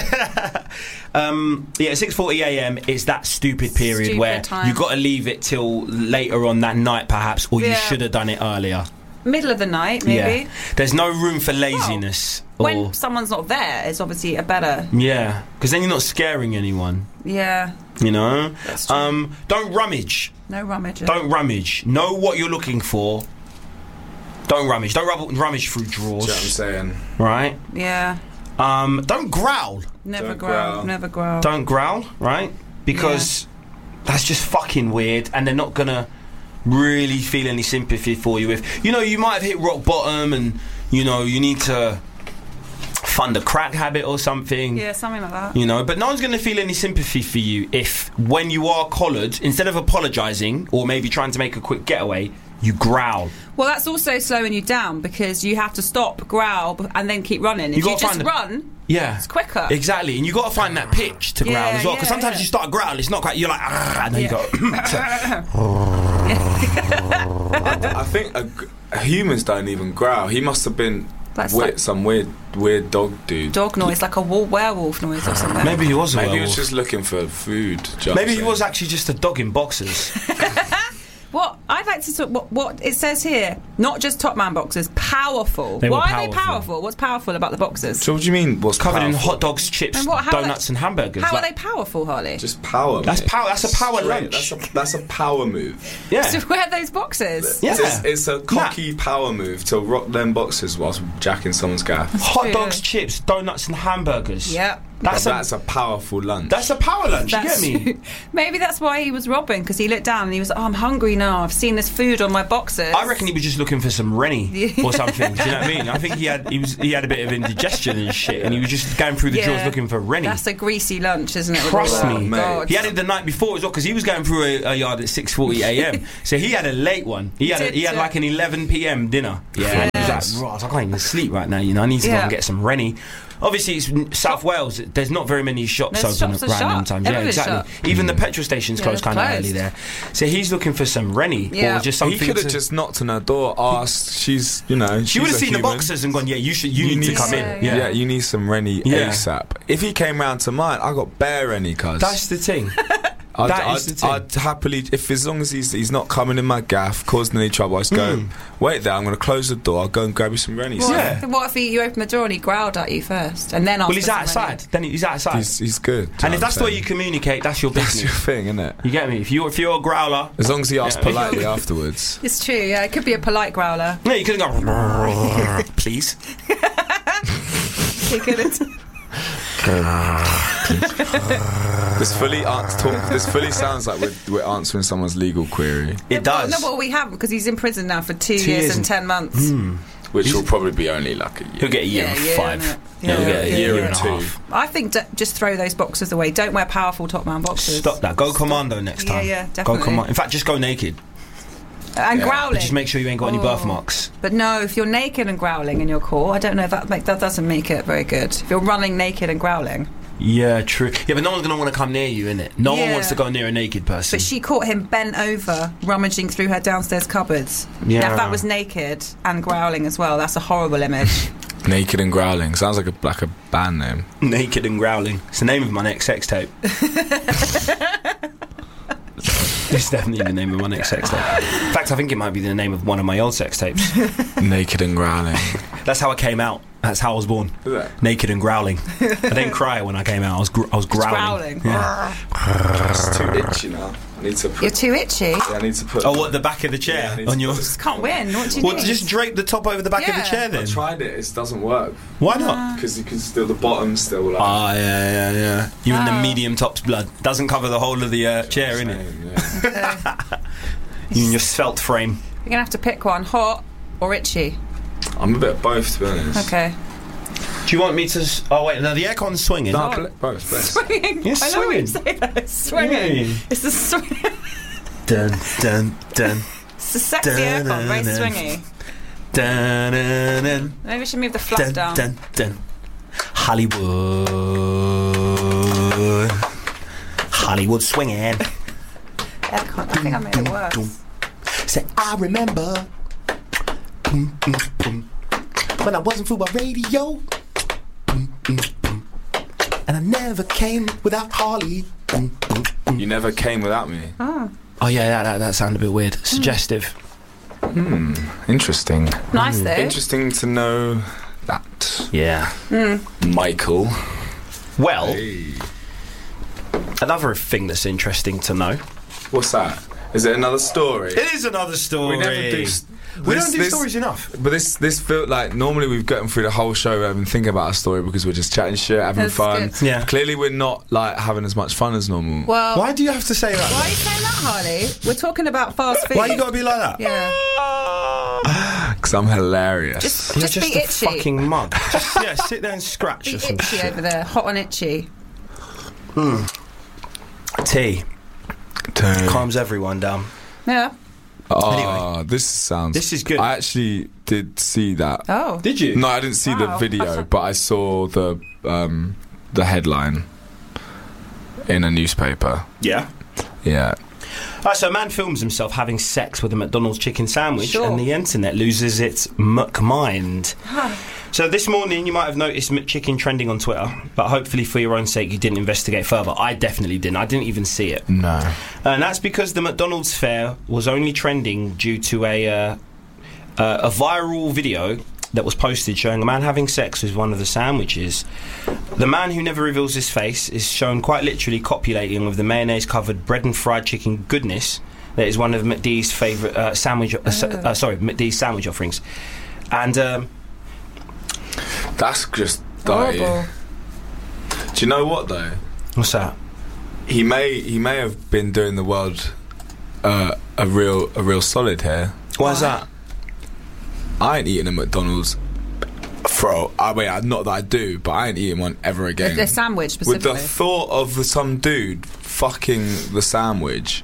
[SPEAKER 2] um, yeah, six forty a m is that stupid period
[SPEAKER 3] Stupid
[SPEAKER 2] where
[SPEAKER 3] time.
[SPEAKER 2] you got to leave it till later on that night, perhaps, or you
[SPEAKER 3] Yeah.
[SPEAKER 2] should have done it earlier.
[SPEAKER 3] Middle of the night, maybe.
[SPEAKER 2] Yeah, there's no room for laziness.
[SPEAKER 3] When
[SPEAKER 2] or,
[SPEAKER 3] someone's not there, it's obviously a better.
[SPEAKER 2] yeah, because then you're not scaring anyone.
[SPEAKER 3] Yeah.
[SPEAKER 2] You know.
[SPEAKER 3] That's true.
[SPEAKER 2] Um, don't rummage.
[SPEAKER 3] No rummage.
[SPEAKER 2] Don't rummage. Know what you're looking for. Don't rummage. Don't rub- rummage through drawers.
[SPEAKER 1] Do you know what I'm saying?
[SPEAKER 2] Right?
[SPEAKER 3] Yeah.
[SPEAKER 2] Um, don't growl.
[SPEAKER 3] Never
[SPEAKER 1] Don't
[SPEAKER 3] growl.
[SPEAKER 1] growl.
[SPEAKER 3] Never growl.
[SPEAKER 2] Don't growl, right? Because that's just fucking weird, and they're not gonna really feel any sympathy for you if you know you might have hit rock bottom, and you know you need to fund a crack habit or something.
[SPEAKER 3] Yeah, something like that.
[SPEAKER 2] You know, but no one's going to feel any sympathy for you if, when you are collared, instead of apologising or maybe trying to make a quick getaway, you growl.
[SPEAKER 3] Well, that's also slowing you down because you have to stop, growl, b- and then keep running.
[SPEAKER 2] You
[SPEAKER 3] If you
[SPEAKER 2] gotta
[SPEAKER 3] just
[SPEAKER 2] find the-
[SPEAKER 3] run,
[SPEAKER 2] Yeah,
[SPEAKER 3] it's quicker.
[SPEAKER 2] exactly, and you got to find that pitch to growl
[SPEAKER 3] Yeah,
[SPEAKER 2] as well. Because
[SPEAKER 3] yeah,
[SPEAKER 2] sometimes
[SPEAKER 3] yeah.
[SPEAKER 2] you start to growl, it's not quite. You're like, "Argh," and then
[SPEAKER 3] Yeah.
[SPEAKER 2] you go.
[SPEAKER 1] I think a, g- humans don't even growl. He must have been
[SPEAKER 3] That's
[SPEAKER 1] weird,
[SPEAKER 3] like
[SPEAKER 1] some weird, weird dog dude.
[SPEAKER 3] dog noise, like a wa- werewolf noise or something.
[SPEAKER 2] Maybe he was a
[SPEAKER 1] Maybe he
[SPEAKER 2] werewolf.
[SPEAKER 1] was just looking for food. do you know what I'm
[SPEAKER 2] Maybe he
[SPEAKER 1] saying?
[SPEAKER 2] was actually just a dog in boxers.
[SPEAKER 3] What I'd like to talk, what, what it says here, not just Top Man boxers, powerful.
[SPEAKER 2] They were
[SPEAKER 3] Why are they
[SPEAKER 2] powerful.
[SPEAKER 3] powerful? What's powerful about the boxers?
[SPEAKER 1] So what do you mean? What's
[SPEAKER 2] Covered in
[SPEAKER 1] powerful?
[SPEAKER 2] hot dogs, chips,
[SPEAKER 3] And what- how are
[SPEAKER 2] donuts,
[SPEAKER 3] they-
[SPEAKER 2] and hamburgers.
[SPEAKER 3] How
[SPEAKER 2] Like-
[SPEAKER 3] are they powerful, Harley?
[SPEAKER 1] Just power.
[SPEAKER 2] That's
[SPEAKER 1] mate.
[SPEAKER 2] power- that's a power
[SPEAKER 1] Straight,
[SPEAKER 2] lunch.
[SPEAKER 1] That's a that's a power move.
[SPEAKER 2] Yeah.
[SPEAKER 3] To wear those boxers.
[SPEAKER 2] Yeah.
[SPEAKER 1] It's, it's a cocky power move to rock them boxes whilst jacking someo's gaff.
[SPEAKER 2] Hot
[SPEAKER 3] true.
[SPEAKER 2] dogs, chips, donuts, and hamburgers.
[SPEAKER 3] Yep.
[SPEAKER 2] That's
[SPEAKER 1] But
[SPEAKER 2] a,
[SPEAKER 1] that's a powerful lunch.
[SPEAKER 2] that's a power lunch.
[SPEAKER 3] That's
[SPEAKER 2] you get me?
[SPEAKER 3] Maybe that's why he was robbing, because he looked down and he was like, oh, I'm hungry now. I've seen this food on my boxes.
[SPEAKER 2] I reckon he was just looking for some Rennie or something. Do you know what I mean? I think he had he was he had a bit of indigestion and shit, and he was just going through the
[SPEAKER 3] Yeah.
[SPEAKER 2] drawers looking for Rennie.
[SPEAKER 3] That's a greasy lunch, isn't it? with
[SPEAKER 2] Trust
[SPEAKER 3] all that?
[SPEAKER 2] me,
[SPEAKER 1] mate.
[SPEAKER 3] God.
[SPEAKER 2] He had it the night before as well, because he was going through a, a yard at six forty a.m. So he had a late one. He had a,
[SPEAKER 3] Did
[SPEAKER 2] he had
[SPEAKER 3] you?
[SPEAKER 2] like an eleven p.m. dinner. Yeah,
[SPEAKER 3] Yeah.
[SPEAKER 2] and he was like, "Ross, I can't even sleep right now. You know, I need to go
[SPEAKER 3] Yeah.
[SPEAKER 2] and get some Rennie." Obviously, it's n- South Wales. There's not very many shops
[SPEAKER 3] There's
[SPEAKER 2] open
[SPEAKER 3] shops
[SPEAKER 2] at
[SPEAKER 3] are
[SPEAKER 2] random
[SPEAKER 3] shut.
[SPEAKER 2] times. Yeah,
[SPEAKER 3] Everything's
[SPEAKER 2] exactly.
[SPEAKER 3] shut.
[SPEAKER 2] Even the petrol stations
[SPEAKER 3] Yeah,
[SPEAKER 2] close
[SPEAKER 3] it's
[SPEAKER 2] kind of
[SPEAKER 3] closed.
[SPEAKER 2] early there. So he's looking for some Rennie
[SPEAKER 3] Yeah.
[SPEAKER 2] or just
[SPEAKER 1] He
[SPEAKER 2] something.
[SPEAKER 1] could have
[SPEAKER 2] to-
[SPEAKER 1] just knocked on her door, asked. She's, you know,
[SPEAKER 2] She would have
[SPEAKER 1] she's a
[SPEAKER 2] seen the
[SPEAKER 1] human.
[SPEAKER 2] boxes and gone, "Yeah, you should. You, need, to come in."
[SPEAKER 1] Yeah.
[SPEAKER 2] Yeah,
[SPEAKER 1] you need some Rennie
[SPEAKER 2] Yeah.
[SPEAKER 1] ASAP. If he came round to mine, I got bare Rennie, cuz.
[SPEAKER 2] that's the thing.
[SPEAKER 1] I'd,
[SPEAKER 2] that
[SPEAKER 1] I'd,
[SPEAKER 2] is the thing.
[SPEAKER 1] I'd happily, if as long as he's he's not coming in my gaff, causing any trouble, I just go,
[SPEAKER 2] Mm.
[SPEAKER 1] wait there, I'm going to close the door, I'll go and grab you some Rennies.
[SPEAKER 3] What,
[SPEAKER 2] Yeah.
[SPEAKER 3] if, what if he, you open the door and he growled at you first, and then
[SPEAKER 2] Well,
[SPEAKER 3] asked
[SPEAKER 2] he's
[SPEAKER 3] for some
[SPEAKER 2] outside.
[SPEAKER 3] money?
[SPEAKER 2] Then he's outside.
[SPEAKER 1] He's, he's good. do you
[SPEAKER 2] and
[SPEAKER 1] know
[SPEAKER 2] if
[SPEAKER 1] what
[SPEAKER 2] that's
[SPEAKER 1] I'm
[SPEAKER 2] the way
[SPEAKER 1] saying?
[SPEAKER 2] you communicate, that's your
[SPEAKER 1] That's your
[SPEAKER 2] business.
[SPEAKER 1] thing, isn't it?
[SPEAKER 2] You get me? If you're if you're a growler,
[SPEAKER 1] As long as he asks
[SPEAKER 2] Yeah.
[SPEAKER 1] politely afterwards.
[SPEAKER 3] It's true. Yeah, it could be a polite growler.
[SPEAKER 2] no, you couldn't go. Please.
[SPEAKER 3] He could.
[SPEAKER 1] This fully ans- talk, This fully sounds like we're, we're answering someone's legal query,
[SPEAKER 2] It does.
[SPEAKER 3] No, well, we haven't, because he's in prison now for two,
[SPEAKER 2] Two
[SPEAKER 3] years,
[SPEAKER 2] years
[SPEAKER 3] and
[SPEAKER 2] and-
[SPEAKER 3] ten months.
[SPEAKER 1] which will probably be only like a year.
[SPEAKER 2] He'll get a year
[SPEAKER 3] Yeah,
[SPEAKER 2] and
[SPEAKER 3] yeah,
[SPEAKER 2] five.
[SPEAKER 3] innit?
[SPEAKER 2] Yeah, he'll
[SPEAKER 3] Yeah,
[SPEAKER 2] get a
[SPEAKER 3] yeah,
[SPEAKER 2] year
[SPEAKER 3] yeah.
[SPEAKER 2] and a
[SPEAKER 1] Two.
[SPEAKER 2] half.
[SPEAKER 3] I think d- just throw those boxes away. Don't wear powerful top man boxes.
[SPEAKER 2] Stop that. Go commando next
[SPEAKER 3] Yeah,
[SPEAKER 2] time.
[SPEAKER 3] yeah,
[SPEAKER 2] Go
[SPEAKER 3] definitely.
[SPEAKER 2] commando. In fact, just go naked.
[SPEAKER 3] And
[SPEAKER 1] Yeah.
[SPEAKER 3] growling.
[SPEAKER 2] But just make sure you ain't got any
[SPEAKER 3] Oh.
[SPEAKER 2] birthmarks.
[SPEAKER 3] But no, if you're naked and growling in your core, I don't know if that make, that doesn't make it very good. If you're running naked and growling.
[SPEAKER 2] Yeah, true. Yeah, but no one's gonna want to come near you, innit? No one
[SPEAKER 3] Yeah.
[SPEAKER 2] wants to go near a naked person.
[SPEAKER 3] But she caught him bent over, rummaging through her downstairs cupboards.
[SPEAKER 2] Yeah.
[SPEAKER 3] Now, if that was naked and growling as well, that's a horrible image.
[SPEAKER 1] Naked and Growling sounds like a like a band name.
[SPEAKER 2] Naked and growling. It's the name of my next sex tape. It's definitely the name of my next sex tape. In fact, I think it might be the name of one of my old sex tapes.
[SPEAKER 1] Naked and Growling.
[SPEAKER 2] That's how I came out. That's how I was born.
[SPEAKER 1] Is it?
[SPEAKER 2] Naked and growling. I didn't cry when I came out. I was gr- I was growling.
[SPEAKER 3] growling.
[SPEAKER 2] Yeah.
[SPEAKER 1] It's too itchy now. I need to put.
[SPEAKER 3] You're too itchy.
[SPEAKER 1] Yeah, I need to put.
[SPEAKER 2] Oh, what, the back of the
[SPEAKER 1] Yeah, I
[SPEAKER 2] chair
[SPEAKER 1] need
[SPEAKER 2] on
[SPEAKER 1] to
[SPEAKER 2] your...
[SPEAKER 1] put-
[SPEAKER 3] Just can't win. What do you
[SPEAKER 2] Well,
[SPEAKER 3] need?
[SPEAKER 2] just drape the top over the back of the
[SPEAKER 3] Yeah.
[SPEAKER 2] chair
[SPEAKER 1] I
[SPEAKER 2] then.
[SPEAKER 1] tried it. It doesn't work
[SPEAKER 2] Why not?
[SPEAKER 1] because you can still the bottom still like.
[SPEAKER 2] Ah, yeah, yeah, yeah. You in the
[SPEAKER 3] Wow.
[SPEAKER 2] medium tops blood. Doesn't cover the whole of the uh, chair, innit?
[SPEAKER 1] Yeah.
[SPEAKER 2] You in your svelte frame.
[SPEAKER 3] You're going to have to pick one, hot or itchy.
[SPEAKER 1] I'm a bit of both, to be honest.
[SPEAKER 3] Okay.
[SPEAKER 2] Do you want me to... S- oh, wait, no, the aircon's swinging.
[SPEAKER 1] No, pl- both, both.
[SPEAKER 3] Swinging.
[SPEAKER 2] You're
[SPEAKER 3] I love when you
[SPEAKER 2] swinging.
[SPEAKER 3] say that. It's swinging.
[SPEAKER 2] Yeah.
[SPEAKER 3] It's the swing.
[SPEAKER 2] Dun, dun, dun,
[SPEAKER 3] It's the sexy
[SPEAKER 2] Dun,
[SPEAKER 3] aircon, very
[SPEAKER 2] dun, dun.
[SPEAKER 3] swingy.
[SPEAKER 2] dun, dun, dun,
[SPEAKER 3] Maybe we should move the flaps
[SPEAKER 2] dun,
[SPEAKER 3] down.
[SPEAKER 2] dun, dun. Hollywood. Hollywood swinging.
[SPEAKER 3] Aircon. I think I made it worse.
[SPEAKER 2] Say, I remember boom, boom, boom, when I wasn't fooled by radio. Boom, boom, boom. And I never came without Harley. Boom, boom, boom.
[SPEAKER 1] You never came without me.
[SPEAKER 3] Oh,
[SPEAKER 2] Oh yeah, that, that, that sounded a bit weird. Suggestive.
[SPEAKER 1] Hmm. Interesting.
[SPEAKER 3] nice though.
[SPEAKER 1] Interesting to know that.
[SPEAKER 2] Yeah.
[SPEAKER 1] Michael.
[SPEAKER 2] Well,
[SPEAKER 1] Hey.
[SPEAKER 2] another thing that's interesting to know.
[SPEAKER 1] What's that? Is it another story?
[SPEAKER 2] It is another story.
[SPEAKER 1] We never do. s-
[SPEAKER 2] We
[SPEAKER 1] this-
[SPEAKER 2] don't do
[SPEAKER 1] this-
[SPEAKER 2] stories enough.
[SPEAKER 1] But this this felt like normally we've gotten through the whole show without even thinking about a story because we're just chatting shit, having
[SPEAKER 3] That's
[SPEAKER 1] fun.
[SPEAKER 3] good.
[SPEAKER 2] Yeah.
[SPEAKER 1] Clearly, we're not like having as much fun as normal.
[SPEAKER 3] Well, why?
[SPEAKER 2] Why do you have to say that?
[SPEAKER 3] are you saying that, Harley? We're talking about fast food.
[SPEAKER 2] Why you gotta be like that?
[SPEAKER 3] Yeah.
[SPEAKER 1] Because I'm hilarious.
[SPEAKER 3] Just,
[SPEAKER 2] You're
[SPEAKER 3] just,
[SPEAKER 2] just
[SPEAKER 3] be
[SPEAKER 2] a
[SPEAKER 3] itchy.
[SPEAKER 2] fucking mug. Just, yeah, sit there and scratch
[SPEAKER 3] Be
[SPEAKER 2] or some
[SPEAKER 3] itchy
[SPEAKER 2] shit.
[SPEAKER 3] over there, hot and itchy.
[SPEAKER 2] Tea
[SPEAKER 1] Damn.
[SPEAKER 2] calms everyone down.
[SPEAKER 3] Yeah.
[SPEAKER 1] Oh,
[SPEAKER 2] Anyway.
[SPEAKER 1] this sounds.
[SPEAKER 2] This is good.
[SPEAKER 1] I actually did see that.
[SPEAKER 3] Oh.
[SPEAKER 2] Did you?
[SPEAKER 1] No, I didn't see the
[SPEAKER 3] Wow.
[SPEAKER 1] video, but I saw the um, the headline in a newspaper.
[SPEAKER 2] Yeah.
[SPEAKER 1] Yeah.
[SPEAKER 2] Right, so a man films himself having sex with a McDonald's chicken sandwich,
[SPEAKER 3] Sure.
[SPEAKER 2] and the internet loses its McMind. So this morning you might have noticed McChicken trending on Twitter, but hopefully for your own sake you didn't investigate further. I definitely didn't. I didn't even see it.
[SPEAKER 1] No.
[SPEAKER 2] And that's because the McDonald's fare was only trending due to a uh, uh, a viral video that was posted showing a man having sex with one of the sandwiches. The man, who never reveals his face, is shown quite literally copulating with the mayonnaise-covered bread and fried chicken goodness that is one of McD's favourite uh, sandwich. Uh, s- uh, sorry, McD's sandwich offerings, and. Um,
[SPEAKER 1] That's just dirty.
[SPEAKER 3] Horrible.
[SPEAKER 1] Do Do you know what though?
[SPEAKER 2] What's that?
[SPEAKER 1] He may he may have been doing the world uh, a real a real solid here.
[SPEAKER 2] Why's that?
[SPEAKER 1] I ain't eating a McDonald's. Bro, I mean, not that I do, but I ain't eating one ever again.
[SPEAKER 3] The sandwich
[SPEAKER 1] With
[SPEAKER 3] specifically.
[SPEAKER 1] the thought of some dude fucking the sandwich.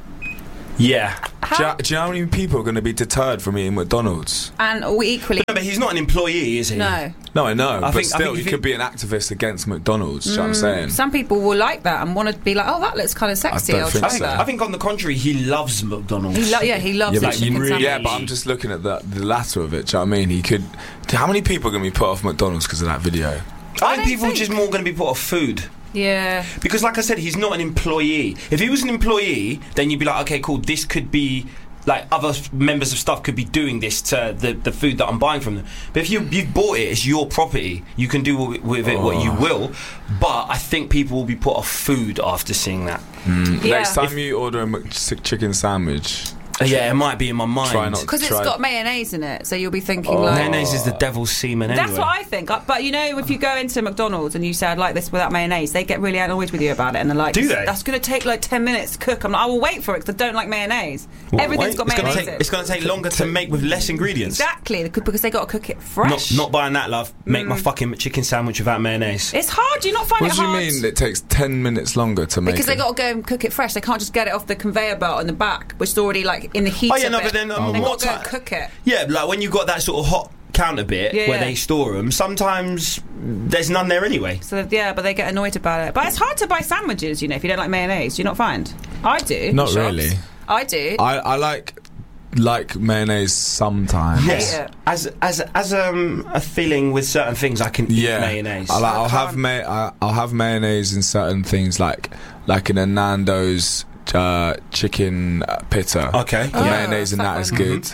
[SPEAKER 2] Yeah.
[SPEAKER 1] Do you, do you know how many people are going to be deterred from eating McDonald's?
[SPEAKER 3] And we equally.
[SPEAKER 2] No, but he's not an employee, is he?
[SPEAKER 3] No.
[SPEAKER 1] No, I know,
[SPEAKER 2] I
[SPEAKER 1] but
[SPEAKER 2] think- I
[SPEAKER 1] still,
[SPEAKER 2] think
[SPEAKER 1] you
[SPEAKER 2] if
[SPEAKER 1] could
[SPEAKER 2] it-
[SPEAKER 1] be an activist against McDonald's. Do you know what I'm saying?
[SPEAKER 3] Some people will like that and want to be like, oh, that looks kind of sexy.
[SPEAKER 1] don't
[SPEAKER 3] I'll
[SPEAKER 1] think
[SPEAKER 3] try
[SPEAKER 2] I think,
[SPEAKER 1] so.
[SPEAKER 3] that.
[SPEAKER 2] I think on the contrary, he loves McDonald's.
[SPEAKER 3] He lo- yeah, he loves
[SPEAKER 1] Yeah,
[SPEAKER 3] the
[SPEAKER 1] but,
[SPEAKER 3] chicken
[SPEAKER 1] you really,
[SPEAKER 3] sandwich.
[SPEAKER 1] yeah, but I'm just looking at the, the latter of it. Do you know what I mean? He could. How many people are going to be put off McDonald's because of that video?
[SPEAKER 2] I
[SPEAKER 3] I
[SPEAKER 2] think
[SPEAKER 3] don't
[SPEAKER 2] people are
[SPEAKER 3] think-
[SPEAKER 2] just more going to be put off food.
[SPEAKER 3] Yeah.
[SPEAKER 2] Because, like I said, he's not an employee. If he was an employee, then you'd be like, okay, cool, this could be. Like, other f- members of staff could be doing this to the, the food that I'm buying from them. But if you, you've bought it, it's your property. You can do with, with it what you
[SPEAKER 1] Oh.
[SPEAKER 2] will. But I think people will be put off food after seeing that.
[SPEAKER 1] Mm.
[SPEAKER 3] Yeah.
[SPEAKER 1] Next time you order a Mc- chicken sandwich,
[SPEAKER 2] Uh, yeah, it might be in my mind.
[SPEAKER 1] Try not-
[SPEAKER 3] Because it's
[SPEAKER 1] Try-
[SPEAKER 3] got mayonnaise in it, so you'll be thinking
[SPEAKER 1] Oh.
[SPEAKER 3] like.
[SPEAKER 2] Mayonnaise is the devil's semen anyway.
[SPEAKER 3] That's what I think. Uh, But you know, if you go into McDonald's and you say, I'd like this without mayonnaise, they get really annoyed with you about it. And they're like,
[SPEAKER 2] Do they?
[SPEAKER 3] That's going to take like ten minutes to cook. I'm like, I will wait for it because I don't like mayonnaise.
[SPEAKER 2] What,
[SPEAKER 3] Everything's
[SPEAKER 2] wait?
[SPEAKER 3] got
[SPEAKER 2] it's gonna
[SPEAKER 3] mayonnaise
[SPEAKER 2] take,
[SPEAKER 3] in
[SPEAKER 2] It's going to take longer to make with less ingredients.
[SPEAKER 3] Exactly, because they got to cook it
[SPEAKER 2] Not,
[SPEAKER 3] fresh.
[SPEAKER 2] not buying that, love. Make my fucking chicken sandwich without mayonnaise.
[SPEAKER 3] It's hard. Do you not find
[SPEAKER 1] what
[SPEAKER 3] it
[SPEAKER 1] do you
[SPEAKER 3] hard?
[SPEAKER 1] mean it takes ten minutes longer to make
[SPEAKER 3] Because
[SPEAKER 1] it?
[SPEAKER 3] they got to go and cook it fresh. They can't just get it off the conveyor belt in the back, which is already like in the heat.
[SPEAKER 2] Oh, yeah,
[SPEAKER 3] of
[SPEAKER 2] no,
[SPEAKER 3] it.
[SPEAKER 2] but then, um,
[SPEAKER 3] they
[SPEAKER 2] what
[SPEAKER 3] got to go and
[SPEAKER 2] ti-
[SPEAKER 3] cook it.
[SPEAKER 2] Yeah, like when you got that sort of hot counter bit
[SPEAKER 3] Yeah,
[SPEAKER 2] where
[SPEAKER 3] yeah.
[SPEAKER 2] they store them, sometimes there's none there anyway.
[SPEAKER 3] So yeah, but they get annoyed about it. But it's hard to buy sandwiches, you know, if you don't like mayonnaise. Do you not find? I do.
[SPEAKER 1] Not
[SPEAKER 3] Shops.
[SPEAKER 1] really.
[SPEAKER 3] I do.
[SPEAKER 1] I, I like like mayonnaise sometimes.
[SPEAKER 3] Yes. it.
[SPEAKER 2] As as as um a feeling with certain things, I can
[SPEAKER 1] Yeah,
[SPEAKER 2] eat mayonnaise.
[SPEAKER 1] I like, I'll
[SPEAKER 3] I
[SPEAKER 1] have
[SPEAKER 3] can't.
[SPEAKER 1] may I, I'll have mayonnaise in certain things, like like in a Nando's uh, chicken uh, pita.
[SPEAKER 2] Okay.
[SPEAKER 1] The
[SPEAKER 3] Oh,
[SPEAKER 1] mayonnaise in that
[SPEAKER 3] that
[SPEAKER 1] is
[SPEAKER 3] one.
[SPEAKER 1] good.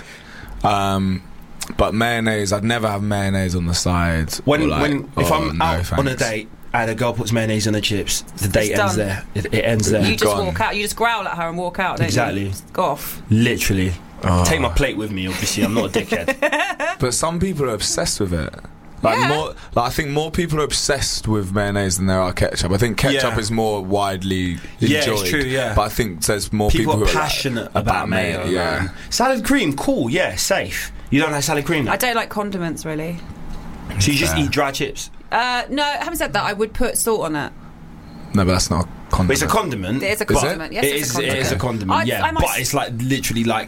[SPEAKER 1] Um, but mayonnaise, I'd never have mayonnaise on the side.
[SPEAKER 2] when
[SPEAKER 1] or like,
[SPEAKER 2] when if
[SPEAKER 1] oh,
[SPEAKER 2] I'm
[SPEAKER 1] no,
[SPEAKER 2] out on a
[SPEAKER 1] thanks.
[SPEAKER 2] date and a girl puts mayonnaise on the chips, the date
[SPEAKER 3] It's
[SPEAKER 2] ends
[SPEAKER 3] done.
[SPEAKER 2] there. It, it ends there.
[SPEAKER 3] You just
[SPEAKER 1] Gone.
[SPEAKER 3] walk out. You just growl at her and walk out. Don't
[SPEAKER 2] Exactly.
[SPEAKER 3] You? Just go off.
[SPEAKER 2] Literally.
[SPEAKER 1] Oh.
[SPEAKER 2] Take my plate with me. Obviously, I'm not a dickhead.
[SPEAKER 1] But some people are obsessed with it. Like
[SPEAKER 3] Yeah.
[SPEAKER 1] more, like I think more people are obsessed with mayonnaise than there are ketchup. I think ketchup
[SPEAKER 2] Yeah.
[SPEAKER 1] is more widely
[SPEAKER 2] Yeah, it's
[SPEAKER 1] enjoyed.
[SPEAKER 2] true, yeah.
[SPEAKER 1] But I think there's more
[SPEAKER 2] People,
[SPEAKER 1] people,
[SPEAKER 2] are
[SPEAKER 1] who
[SPEAKER 2] passionate
[SPEAKER 1] like,
[SPEAKER 2] about, mayo.
[SPEAKER 1] Yeah.
[SPEAKER 2] Man. Salad cream, cool. Yeah, safe. You don't like salad cream?
[SPEAKER 3] I don't like condiments really.
[SPEAKER 2] So you just
[SPEAKER 1] Fair.
[SPEAKER 2] eat dry chips.
[SPEAKER 3] Uh, no, having said that, I would put salt on it.
[SPEAKER 1] No, but that's not a condiment.
[SPEAKER 2] But it's a condiment.
[SPEAKER 3] It is a
[SPEAKER 1] Is it?
[SPEAKER 3] condiment. Yes,
[SPEAKER 2] it
[SPEAKER 3] it's
[SPEAKER 2] is.
[SPEAKER 3] a condiment.
[SPEAKER 2] It is a condiment.
[SPEAKER 3] I'd-
[SPEAKER 2] yeah,
[SPEAKER 3] I might
[SPEAKER 2] but it's like literally like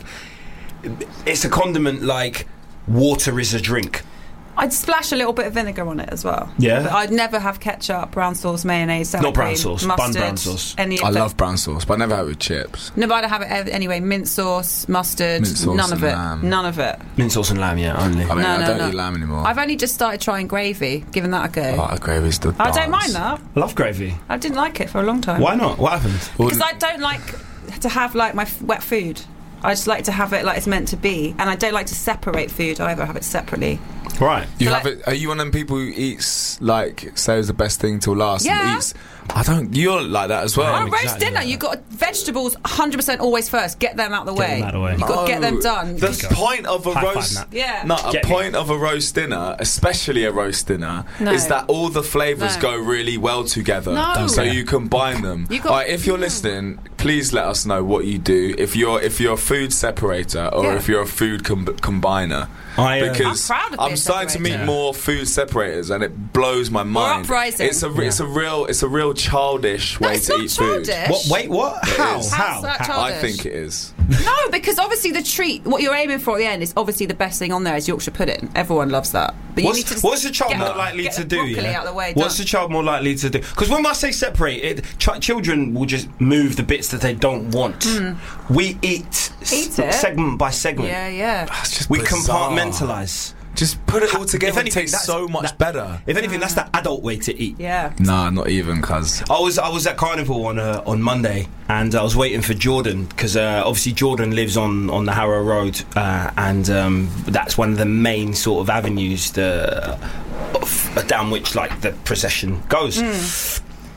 [SPEAKER 2] it's a condiment like water is a drink.
[SPEAKER 3] I'd splash a little bit of vinegar on it as well.
[SPEAKER 2] Yeah?
[SPEAKER 3] But I'd never have ketchup, brown sauce, mayonnaise, salad
[SPEAKER 2] Not brown
[SPEAKER 3] cream,
[SPEAKER 2] sauce, bun
[SPEAKER 3] mustard,
[SPEAKER 2] brown sauce.
[SPEAKER 3] Any of
[SPEAKER 1] I
[SPEAKER 3] the-
[SPEAKER 1] love brown sauce, but I never have it with chips.
[SPEAKER 3] No, but I'd have it ev- anyway. Mint sauce, mustard,
[SPEAKER 1] Mint sauce
[SPEAKER 3] none of
[SPEAKER 1] and
[SPEAKER 3] it.
[SPEAKER 1] lamb.
[SPEAKER 3] None of it.
[SPEAKER 2] Mint sauce and lamb, yeah, only.
[SPEAKER 1] I mean,
[SPEAKER 3] No,
[SPEAKER 1] I
[SPEAKER 3] no,
[SPEAKER 1] don't
[SPEAKER 3] no.
[SPEAKER 1] eat lamb anymore.
[SPEAKER 3] I've only just started trying gravy, giving that a go.
[SPEAKER 1] Oh, gravy's the
[SPEAKER 3] I don't
[SPEAKER 1] dance.
[SPEAKER 3] mind that.
[SPEAKER 2] I love gravy.
[SPEAKER 3] I didn't like it for a long time.
[SPEAKER 2] Why not? What happened?
[SPEAKER 3] Because I don't like to have like my f- wet food. I just like to have it like it's meant to be, and I don't like to separate food either. I have it separately.
[SPEAKER 2] Right.
[SPEAKER 1] You
[SPEAKER 3] So
[SPEAKER 1] have
[SPEAKER 3] like-
[SPEAKER 1] it. Are you one of them people who eats like saves the best thing till last
[SPEAKER 3] Yeah.
[SPEAKER 1] and eats? I don't. You're like that as well.
[SPEAKER 3] On
[SPEAKER 2] I'm
[SPEAKER 3] a roast
[SPEAKER 2] exactly
[SPEAKER 3] dinner,
[SPEAKER 2] like
[SPEAKER 3] you got vegetables one hundred percent always first. Get them out the way.
[SPEAKER 2] them out the way.
[SPEAKER 3] You got to get them
[SPEAKER 1] No,
[SPEAKER 3] done.
[SPEAKER 1] The
[SPEAKER 2] Go.
[SPEAKER 1] point of a
[SPEAKER 2] High five,
[SPEAKER 1] roast,
[SPEAKER 2] Nat.
[SPEAKER 3] Yeah.
[SPEAKER 1] no, a
[SPEAKER 2] Get me.
[SPEAKER 1] point of a roast dinner, especially a roast dinner,
[SPEAKER 3] No.
[SPEAKER 1] is that all the flavours
[SPEAKER 3] No.
[SPEAKER 1] go really well together.
[SPEAKER 3] No.
[SPEAKER 1] So
[SPEAKER 2] Yeah.
[SPEAKER 1] you combine them.
[SPEAKER 3] You got-
[SPEAKER 1] Alright, if you're listening, please let us know what you do. If you're if you're a food separator or
[SPEAKER 3] Yeah.
[SPEAKER 1] if you're a food com- combiner.
[SPEAKER 2] I, uh,
[SPEAKER 1] Because
[SPEAKER 3] I'm proud of being
[SPEAKER 1] I'm starting to meet
[SPEAKER 3] separator.
[SPEAKER 1] more food separators, and it blows my mind.
[SPEAKER 3] uprising.
[SPEAKER 1] It's a re- it's a real it's a real childish
[SPEAKER 3] No,
[SPEAKER 1] way
[SPEAKER 3] it's
[SPEAKER 1] to
[SPEAKER 3] not
[SPEAKER 1] eat food.
[SPEAKER 3] childish.
[SPEAKER 2] What? Wait, what? How?
[SPEAKER 1] is.
[SPEAKER 2] How?
[SPEAKER 3] How's that
[SPEAKER 2] How?
[SPEAKER 3] childish?
[SPEAKER 1] I think it is.
[SPEAKER 3] No, because obviously the treat, what you're aiming for at the end, is obviously the best thing on there is Yorkshire pudding. Everyone loves that. But you need to
[SPEAKER 2] What's,
[SPEAKER 3] just
[SPEAKER 2] what's the child
[SPEAKER 3] get-
[SPEAKER 2] more likely
[SPEAKER 3] get
[SPEAKER 2] to
[SPEAKER 3] the
[SPEAKER 2] do?
[SPEAKER 3] broccoli
[SPEAKER 2] Yeah.
[SPEAKER 3] out of the way,
[SPEAKER 2] What's
[SPEAKER 3] done.
[SPEAKER 2] the child more likely to do? Because when I say separate, it, ch- children will just move the bits that they don't want. We eat, s-
[SPEAKER 3] Eat it.
[SPEAKER 2] segment by segment.
[SPEAKER 3] Yeah, yeah.
[SPEAKER 1] That's just
[SPEAKER 2] We
[SPEAKER 1] bizarre.
[SPEAKER 2] compartmentalize.
[SPEAKER 1] Just put it all together.
[SPEAKER 2] If anything,
[SPEAKER 1] it tastes
[SPEAKER 2] that's-
[SPEAKER 1] so much
[SPEAKER 2] that-
[SPEAKER 1] better.
[SPEAKER 2] If anything, that's the adult way to eat.
[SPEAKER 3] Yeah.
[SPEAKER 1] Nah, not even, cuz.
[SPEAKER 2] I was I was at Carnival on uh, on Monday, and I was waiting for Jordan because uh, obviously Jordan lives on, on the Harrow Road, uh, and um, that's one of the main sort of avenues the, of, down which like the procession goes.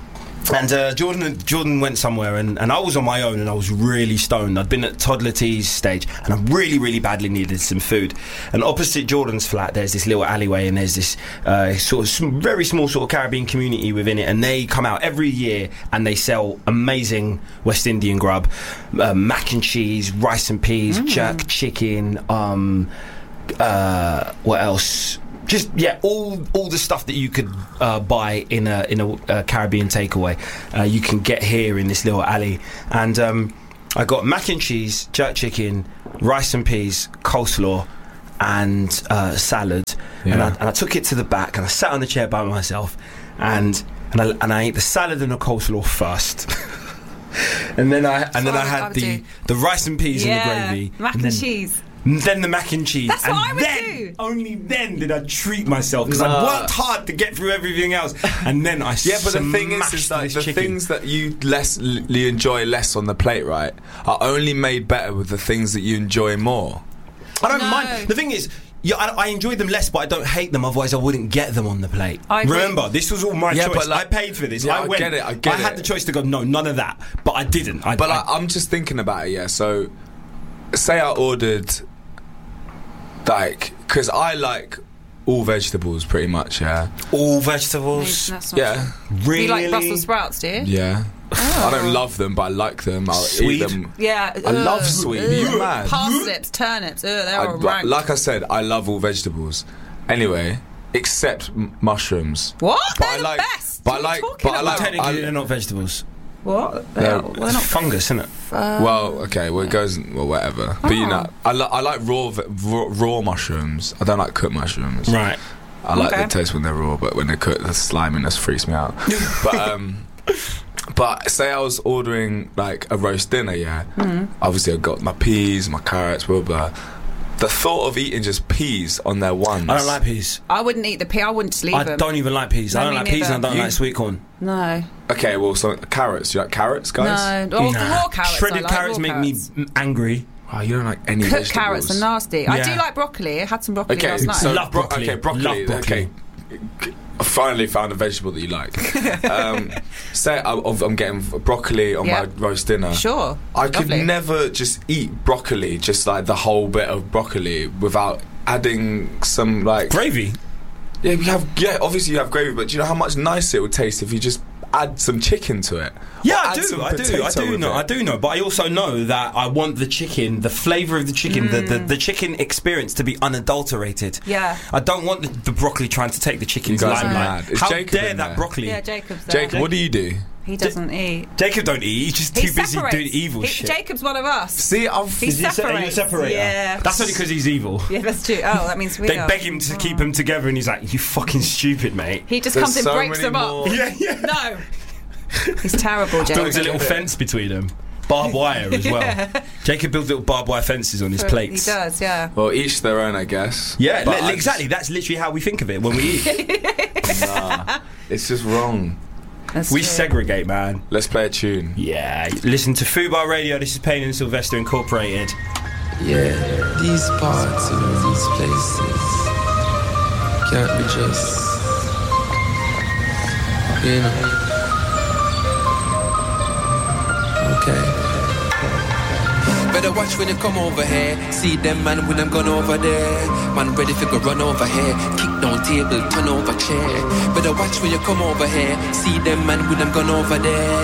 [SPEAKER 2] And uh, Jordan Jordan went somewhere, and, and I was on my own, and I was really stoned. I'd been at toddler tease stage, and I really, really badly needed some food. And opposite Jordan's flat, there's this little alleyway, and there's this uh, sort of sm- very small sort of Caribbean community within it. And they come out every year, and they sell amazing West Indian grub, uh, mac and cheese, rice and peas, mm. jerk chicken. Um, uh, what else? Just yeah, all all the stuff that you could uh, buy in a in a uh, Caribbean takeaway, uh, you can get here in this little alley. And um, I got mac and cheese, jerk chicken, rice and peas, coleslaw, and uh, salad. Yeah. And, I, and I took it to the back, and I sat on the chair by myself, and and I, and I ate the salad and the coleslaw first. and then I and That's then I had I the do. the rice and peas
[SPEAKER 3] yeah,
[SPEAKER 2] and the gravy,
[SPEAKER 3] mac and,
[SPEAKER 2] and
[SPEAKER 3] then, cheese.
[SPEAKER 2] Then the mac and cheese.
[SPEAKER 3] That's
[SPEAKER 2] and
[SPEAKER 3] what I would
[SPEAKER 2] then,
[SPEAKER 3] do.
[SPEAKER 2] Only then did I treat myself, because
[SPEAKER 1] no.
[SPEAKER 2] I worked hard to get through everything else, and then I
[SPEAKER 1] yeah. But the thing is, is like the
[SPEAKER 2] chicken.
[SPEAKER 1] things that you less you enjoy less on the plate, right, are only made better with the things that you enjoy more.
[SPEAKER 2] I don't
[SPEAKER 3] no.
[SPEAKER 2] mind. The thing is, yeah, I, I enjoy them less, but I don't hate them. Otherwise, I wouldn't get them on the plate.
[SPEAKER 3] I agree.
[SPEAKER 2] Remember, this was all my
[SPEAKER 1] yeah,
[SPEAKER 2] choice.
[SPEAKER 1] But like,
[SPEAKER 2] I paid for this.
[SPEAKER 1] Yeah,
[SPEAKER 2] I,
[SPEAKER 1] I
[SPEAKER 2] went,
[SPEAKER 1] get it. I get
[SPEAKER 2] I had
[SPEAKER 1] it.
[SPEAKER 2] the choice to go, no, none of that, but I didn't. I,
[SPEAKER 1] but
[SPEAKER 2] I,
[SPEAKER 1] like, I'm just thinking about it. Yeah. So, say I ordered. Like, because I like all vegetables pretty much, yeah.
[SPEAKER 2] All vegetables?
[SPEAKER 3] That's not
[SPEAKER 1] yeah.
[SPEAKER 3] True.
[SPEAKER 2] Really?
[SPEAKER 3] You like Brussels sprouts, do you?
[SPEAKER 1] Yeah.
[SPEAKER 3] Oh.
[SPEAKER 1] I don't love them, but I like them. I'll
[SPEAKER 2] Sweet.
[SPEAKER 1] eat them.
[SPEAKER 3] Yeah.
[SPEAKER 1] I
[SPEAKER 3] ugh,
[SPEAKER 1] love sweet. Are you mad?
[SPEAKER 3] Parsnips, turnips, ugh, they're
[SPEAKER 1] I,
[SPEAKER 3] all rank.
[SPEAKER 1] Like I said, I love all vegetables. Anyway, except m- mushrooms.
[SPEAKER 3] What?
[SPEAKER 1] But
[SPEAKER 3] They're
[SPEAKER 1] I
[SPEAKER 3] the
[SPEAKER 1] like,
[SPEAKER 3] best.
[SPEAKER 1] But
[SPEAKER 3] What
[SPEAKER 1] I
[SPEAKER 3] are
[SPEAKER 1] like,
[SPEAKER 3] you talking
[SPEAKER 1] but I like,
[SPEAKER 3] about?
[SPEAKER 2] Technically,
[SPEAKER 1] I,
[SPEAKER 2] they're not vegetables.
[SPEAKER 3] What?
[SPEAKER 1] They're-
[SPEAKER 3] They're, they're
[SPEAKER 2] It's
[SPEAKER 3] not
[SPEAKER 2] fungus, isn't it?
[SPEAKER 3] uh,
[SPEAKER 1] well, okay, well it goes, well whatever. But you
[SPEAKER 3] Oh.
[SPEAKER 1] know, I, li- I like raw, ve- raw raw mushrooms. I don't like cooked mushrooms.
[SPEAKER 2] Right.
[SPEAKER 1] I like
[SPEAKER 3] Okay.
[SPEAKER 1] the taste when they're raw, but when they're cooked, the sliminess freaks me out. but um, but say I was ordering like a roast dinner, yeah.
[SPEAKER 3] Mm.
[SPEAKER 1] Obviously, I got my peas, my carrots, blah blah. The thought of eating just peas on their ones.
[SPEAKER 2] I don't like peas.
[SPEAKER 3] I wouldn't eat the pea. I wouldn't just leave
[SPEAKER 2] I
[SPEAKER 3] them.
[SPEAKER 2] don't even like peas.
[SPEAKER 3] No,
[SPEAKER 2] I don't
[SPEAKER 3] me
[SPEAKER 2] like peas,
[SPEAKER 3] neither.
[SPEAKER 2] and I don't
[SPEAKER 1] You-
[SPEAKER 2] like sweet corn.
[SPEAKER 3] No.
[SPEAKER 1] Okay, well, so carrots. You like carrots, guys?
[SPEAKER 3] No. Oh,
[SPEAKER 2] Nah.
[SPEAKER 3] raw carrots. I
[SPEAKER 2] Shredded
[SPEAKER 3] like
[SPEAKER 2] carrots
[SPEAKER 3] raw
[SPEAKER 2] make
[SPEAKER 3] carrots.
[SPEAKER 2] me m- angry.
[SPEAKER 1] Oh, you don't like any
[SPEAKER 3] Cooked
[SPEAKER 1] vegetables.
[SPEAKER 3] carrots are nasty. I
[SPEAKER 2] Yeah.
[SPEAKER 3] do like broccoli. I had some broccoli
[SPEAKER 1] Okay,
[SPEAKER 3] last night.
[SPEAKER 1] so
[SPEAKER 2] Love
[SPEAKER 1] bro-
[SPEAKER 2] broccoli.
[SPEAKER 1] okay, broccoli.
[SPEAKER 2] Love broccoli.
[SPEAKER 1] Okay, I finally found a vegetable that you like. um, say I, I'm getting broccoli on
[SPEAKER 3] Yeah.
[SPEAKER 1] my roast dinner.
[SPEAKER 3] Sure.
[SPEAKER 1] I could
[SPEAKER 3] Lovely.
[SPEAKER 1] never just eat broccoli, just like the whole bit of broccoli, without adding some like
[SPEAKER 2] Gravy.
[SPEAKER 1] Yeah, you have yeah. Obviously, you have gravy, but do you know how much nicer it would taste if you just add some chicken to it?
[SPEAKER 2] Yeah,
[SPEAKER 1] Or
[SPEAKER 2] I
[SPEAKER 1] add
[SPEAKER 2] do,
[SPEAKER 1] some
[SPEAKER 2] I do, I
[SPEAKER 1] potato
[SPEAKER 2] do
[SPEAKER 1] with
[SPEAKER 2] know,
[SPEAKER 1] it?
[SPEAKER 2] I do know. But I also know that I want the chicken, the flavour of the chicken, the, the the chicken experience to be unadulterated.
[SPEAKER 3] Yeah.
[SPEAKER 2] I don't want the, the broccoli trying to take the chicken's
[SPEAKER 1] You guys are
[SPEAKER 2] limelight.
[SPEAKER 1] mad. Is
[SPEAKER 2] How
[SPEAKER 1] Jacob
[SPEAKER 2] dare
[SPEAKER 1] in
[SPEAKER 2] that
[SPEAKER 1] there?
[SPEAKER 2] broccoli?
[SPEAKER 3] Yeah, Jacob's there.
[SPEAKER 1] Jacob, what do you do?
[SPEAKER 3] He doesn't eat.
[SPEAKER 2] Jacob don't eat. He's just
[SPEAKER 3] He
[SPEAKER 2] too busy
[SPEAKER 3] separates.
[SPEAKER 2] doing evil
[SPEAKER 3] He-
[SPEAKER 2] shit.
[SPEAKER 3] Jacob's one of us.
[SPEAKER 1] See, I've
[SPEAKER 3] He
[SPEAKER 2] Is he a se- are you a
[SPEAKER 3] separates.
[SPEAKER 2] separator?
[SPEAKER 3] Yeah.
[SPEAKER 2] That's only because he's evil.
[SPEAKER 3] Yeah, that's true. Oh, that means we
[SPEAKER 2] They
[SPEAKER 3] are.
[SPEAKER 2] beg him to keep them together, and he's like, "You fucking stupid, mate."
[SPEAKER 3] He just
[SPEAKER 1] There's
[SPEAKER 3] comes and
[SPEAKER 1] so
[SPEAKER 3] breaks
[SPEAKER 1] many
[SPEAKER 3] them
[SPEAKER 1] more.
[SPEAKER 3] up.
[SPEAKER 2] Yeah, yeah.
[SPEAKER 3] No. He's terrible, Jacob.
[SPEAKER 2] Builds a little fence between them, barbed wire as well. Jacob builds little barbed wire fences on his
[SPEAKER 3] He
[SPEAKER 2] plates.
[SPEAKER 3] does, yeah.
[SPEAKER 1] well, each their own, I guess.
[SPEAKER 2] Yeah,
[SPEAKER 1] But
[SPEAKER 2] li-
[SPEAKER 1] I
[SPEAKER 2] exactly. That's literally how we think of it when we eat.
[SPEAKER 1] Just, nah, it's just wrong.
[SPEAKER 3] That's
[SPEAKER 2] We
[SPEAKER 3] true.
[SPEAKER 2] segregate, man.
[SPEAKER 1] Let's play a tune.
[SPEAKER 2] Yeah. Listen to Fubar Radio. This is Payne and Sylvester Incorporated.
[SPEAKER 4] Yeah, these parts, you know, these places can't be just, you know. Okay. Better watch when you come over here. See them man when I'm gone over there. Man ready for go run over here. Kick down table, turn over chair. Better watch when you come over here. See them man when I'm gone over there.